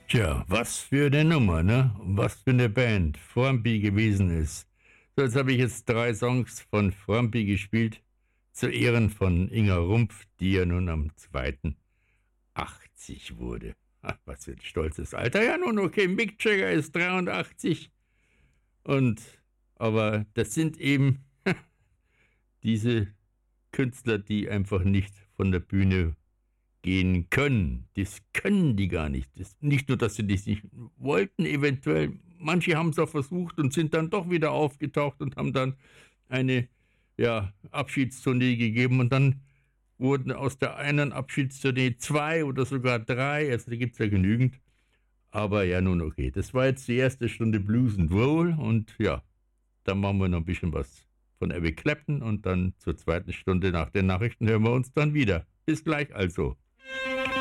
Tja, was für eine Nummer, ne? Und was für eine Band Formby gewesen ist. So, jetzt habe ich jetzt 3 Songs von Formby gespielt, zu Ehren von Inga Rumpf, die ja nun am 2. 80 wurde. Ach, was für ein stolzes Alter. Ja, nun okay, Mick Jagger ist 83 und, aber das sind eben diese Künstler, die einfach nicht von der Bühne gehen können. Das können die gar nicht. Nicht nur, dass sie das nicht wollten, eventuell. Manche haben es auch versucht und sind dann doch wieder aufgetaucht und haben dann eine Abschiedstournee gegeben und dann wurden aus der einen Abschiedstournee 2 oder sogar 3. Also da gibt es ja genügend. Aber ja, nun okay. Das war jetzt die erste Stunde Blues and Roll und ja, dann machen wir noch ein bisschen was von Eric Clapton und dann zur zweiten Stunde nach den Nachrichten hören wir uns dann wieder. Bis gleich also.